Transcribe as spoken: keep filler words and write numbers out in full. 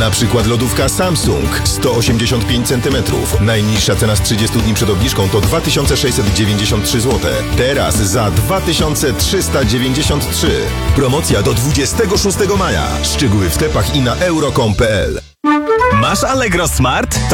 Na przykład lodówka Samsung sto osiemdziesiąt pięć centymetrów. Najniższa cena z trzydziestu dni przed obniżką to dwa tysiące sześćset dziewięćdziesiąt trzy złote. Teraz za dwa tysiące trzysta dziewięćdziesiąt trzy. Promocja do dwudziestego szóstego maja. Szczegóły w sklepach i na euro kropka com kropka p l. Masz Allegro Smart?